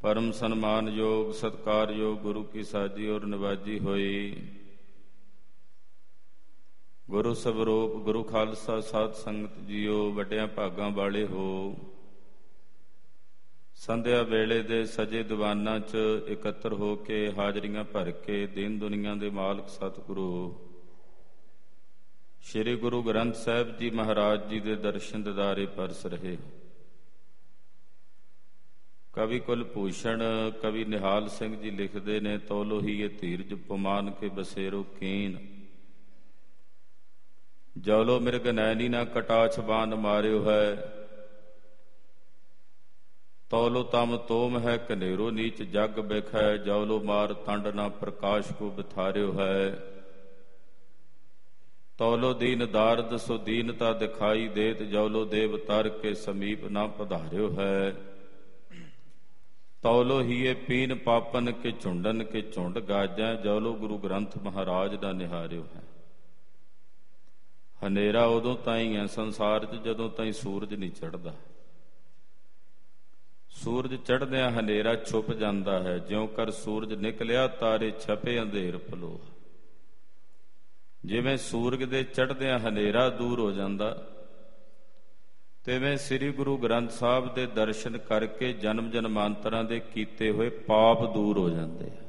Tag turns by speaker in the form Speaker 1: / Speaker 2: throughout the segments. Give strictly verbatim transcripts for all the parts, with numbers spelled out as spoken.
Speaker 1: परम सन्मान योग सत्कार योग गुरु की साजी और निवाजी होई। गुरु स्वरूप गुरु खालसा साध संगत जियो वड्डियां भागां वाले हो। संध्या वेले दे सजे दीवानां च इकत्तर हो के हाजरियां भर के दीन दुनिया दे मालक सतगुरु श्री गुरु ग्रंथ साहिब जी महाराज जी दे दर्शन दिदारे परस रहे। कवि कुलभूषण कवि निहाल सिंह जी लिखते ने, तौलो ही ये धीरज पमान के बसेरो कीन, जौलो मिर्ग नैनी ना कटाछ बान मार्यो है। तौलो तम तोम है कनेरो नीच जग बिखै, जौलो मार तंड ना प्रकाश को बिथार्यो है। तौलो दीन दारद सो दीनता दिखाई देत, जौलो देव तर के समीप ना पधार्यो है। तौलो हीए पीन पापन के झुंडन के झुंड गाजै, जौलो गुरु ग्रंथ महाराज दा निहार्यो है। हनेरा उदों ताई है संसार च जदों ताई सूरज नहीं चढ़दा। सूरज चढ़दियां हनेरा छुप जाता है, ज्यों कर सूरज निकलिया तारे छपे अंधेर पलोहा। जिवें सूरज दे चढ़दियां हनेरा दूर हो जाता, तिवें श्री गुरु ग्रंथ साहब दे दर्शन करके जन्म जन्मांतरां दे कीते होए पाप दूर हो जाते हैं।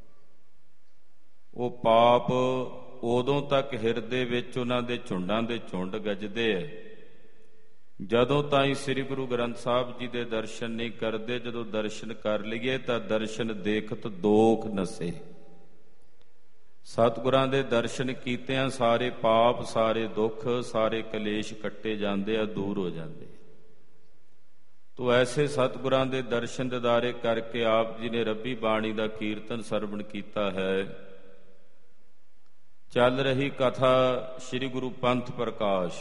Speaker 1: वो पाप उदों तक हिरदे विच उन्हां दे झुंडां दे झुंड गजदे है, जदों ताईं श्री गुरु ग्रंथ साहब जी दे दर्शन नहीं करते। जदों दर्शन कर लईए तां दर्शन देखत दोख नसे। सतगुरां दे दर्शन कीतिआं सारे पाप सारे दुख सारे कलेश कट्टे जाते आ, दूर हो जाते। तो ऐसे सतगुरां दे दर्शन दिदारे करके आप जी ने रब्बी बाणी दा कीर्तन सरवण कीता है। चल रही कथा श्री गुरु पंथ प्रकाश,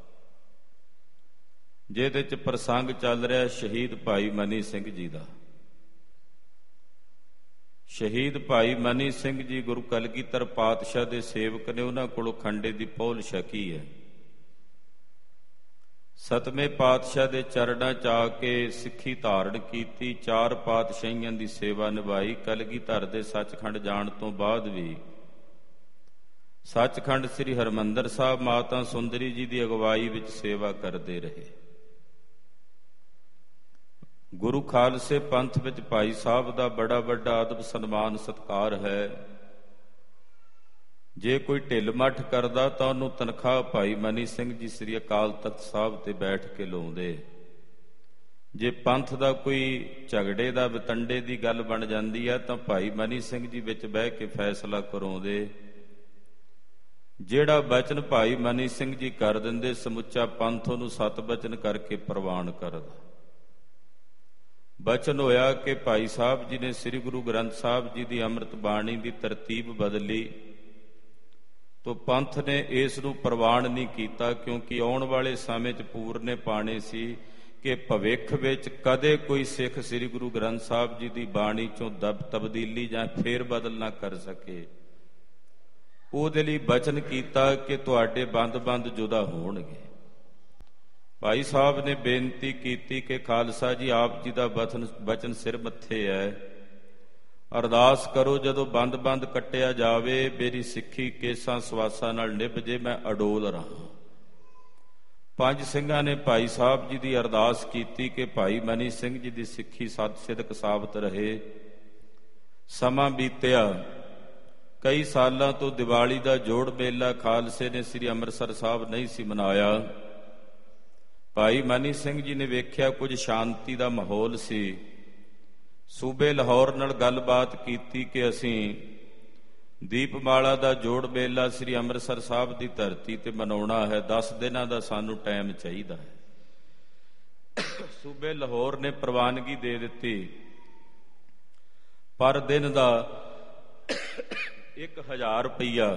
Speaker 1: जिहदे च प्रसंग चल रहा शहीद भाई मनी सिंह जी का। शहीद भाई मनी सिंह जी गुरु कलगीधर पातशाह दे सेवक ने, उन्हां कोलों खंडे दी पौल छकी है। सतवें पातशाह दे चरणां च आके सिੱਖੀ धारण कीती, चार पातशाहियां दी सेवा निभाई। कलगीधर दे सचखंड जाण तो बाद भी सचखंड श्री हरमंदर साहब माता सुंदरी जी की अगवाई विच सेवा करते रहे। गुरु खालसे पंथ विच भाई साहब का बड़ा बड़ा अदब सन्मान सत्कार है। जे कोई ढिल मठ करदा तां उहनूं तनख्वाह भाई मनी सिंह जी श्री अकाल तख्त साहब ते बैठ के लाउंदे। जे पंथ का कोई झगड़े का वतंडे की गल बन जाती है तां भाई मनी सिंह जी विच बह के फैसला कराउंदे। जिहड़ा बचन भाई मनी सिंह जी कर दिंदे, समुचा पंथ उहनूं सत बचन करके प्रवान करदा। बचन होया कि भाई साहब जी ने श्री गुरु ग्रंथ साहब जी की अमृत बाणी की तरतीब बदली, तो पंथ ने इस नूं प्रवान नहीं किया, क्योंकि आउण वाले समय च पूरने पाने सी कि भविख विच कदे कोई सिख श्री गुरु ग्रंथ साहब जी की बाणी चों दब तब्दीली जां फेर बदल ना कर सके। उहदे लई बचन किया कि तुहाडे बंद बंद जुदा होणगे। भाई साहब ने बेनती की कि खालसा जी आप जी का बचन बचन सिर मत्थे है, अरदास करो जदों बंद बंद कट्टिया जावे मेरी सिੱਖੀ केसां सवासां नाल निभ जे, मैं अडोल रहा। पंज ਸਿੰਘਾਂ ने भाई साहब जी की अरदास की कि भाई मनी सिंह जी की सिੱਖੀ सत सिदक साबित रहे। समा बीतिया, कई सालों तो दिवाली का जोड़ मेला खालसे ने श्री ਅੰਮ੍ਰਿਤਸਰ साहब नहीं सी मनाया। भाई मनी सिंह जी ने वेख्या कुछ शांति का माहौल सी। सूबे लाहौर नाल गलबात की कि असीं दीपमाला का जोड़ मेला श्री ਅੰਮ੍ਰਿਤਸਰ साहब की धरती ते मनाउणा है, दस दिनों का सानू टाइम चाहिए है। सूबे लाहौर ने प्रवानगी दे दी, पर दिन का एक हजार रुपया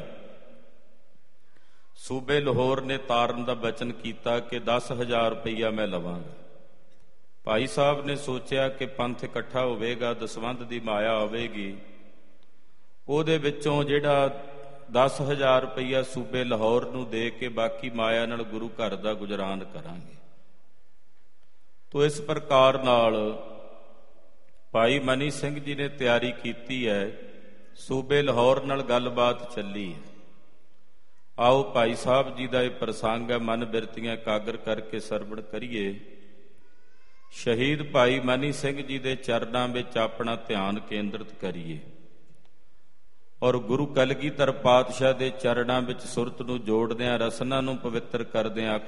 Speaker 1: सूबे लाहौर ने तारन का बचन किया कि दस हजार रुपया मैं लवांगा। भाई साहब ने सोचा कि पंथ इकट्ठा होवेगा, दसवंध की माया आवेगी, ਉਹਦੇ ਵਿੱਚੋਂ ਜਿਹੜਾ दस हज़ार रुपया सूबे लाहौर नूं दे के बाकी माया नाल गुरु घर दा गुजरान करांगे। तो इस प्रकार नाल ਭਾਈ ਮਨੀ ਸਿੰਘ ਜੀ ਨੇ ਤਿਆਰੀ ਕੀਤੀ ਹੈ। ਸੂਬੇ ਲਾਹੌਰ ਨਾਲ ਗੱਲਬਾਤ ਚੱਲੀ ਹੈ। ਆਓ ਭਾਈ ਸਾਹਿਬ ਜੀ ਦਾ ਇਹ ਪ੍ਰਸੰਗ ਹੈ, ਮਨ ਬਿਰਤੀਆਂ ਇਕਾਗਰ ਕਰਕੇ ਸਰਵਣ ਕਰੀਏ। ਸ਼ਹੀਦ ਭਾਈ ਮਨੀ ਸਿੰਘ ਜੀ ਦੇ ਚਰਨਾਂ ਵਿੱਚ ਆਪਣਾ ਧਿਆਨ ਕੇਂਦਰਿਤ ਕਰੀਏ ਔਰ ਗੁਰੂ ਕਲਗੀਧਰ ਪਾਤਸ਼ਾਹ ਦੇ ਚਰਨਾਂ ਵਿੱਚ ਸੁਰਤ ਨੂੰ ਜੋੜਦਿਆਂ, ਰਸਨਾ ਨੂੰ ਪਵਿੱਤਰ ਕਰਦਿਆਂ